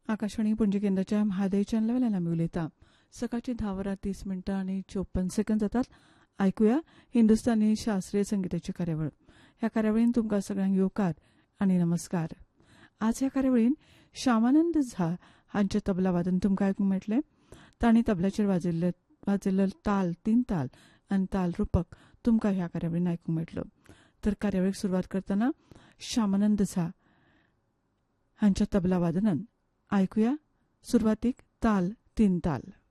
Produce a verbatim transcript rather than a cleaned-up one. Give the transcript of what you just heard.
आकाशवाणी पणजी केंद्राच्या म्हादय चॅनला वेल्यान आमी उलयता. सकाळची धा वरां तीस मिनटां आनी चोपन्न सेकंद जातात. आयकुया हिंदुस्तानी शास्त्रीय संगीताची कार्यावळ. ह्या कार्यावळीन तुमकां सगळ्यांक येवकार आनी नमस्कार. आज ह्या कार्यावळीन श्यामानंद झा हांचे तबला वादन तुमकां आयकूंक मेळटलें. तांणी तबल्याचेर वाजयल्ले वाजयल्लो ताल तीन ताल आनी ताल रुपक तुमकां ह्या कार्यावळीन आयकूंक मेळटलो. तर कार्यावळीक सुरवात करतना श्यामानंद झा हांच्या तबला वादनान आयकुया सुरवातीक ताल तीन ताल.